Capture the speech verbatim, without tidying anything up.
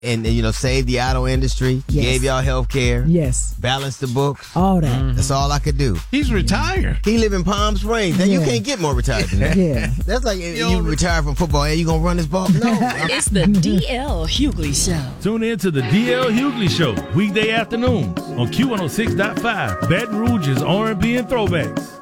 and, you know, saved the auto industry, Yes. gave y'all health care, Yes. balanced the books. All that. That's all I could do. He's retired. He live in Palm Springs. Then you Yeah. can't get more retired than that. Yeah. That's like you, you retire from football and you gonna run this ball? No. It's the D L Hughley Show. Tune in to the D L Hughley Show, weekday afternoons on Q one oh six point five, Baton Rouge's R and B and throwbacks.